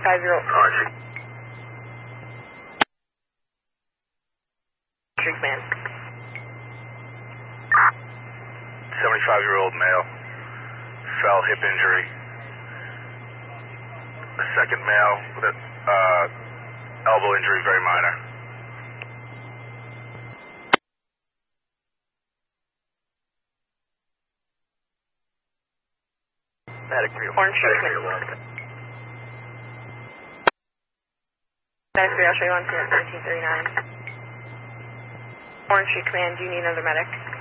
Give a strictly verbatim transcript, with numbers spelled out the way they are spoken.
seventy-five-year-old. Orange. Street man. seventy-five-year-old male. Fell hip injury. A second male with a uh, elbow injury, very minor. Medic three oh one. Orange Street man. Medic three, I'll show you on scene at thirteen thirty-nine. Orange Street Command, do you need another medic?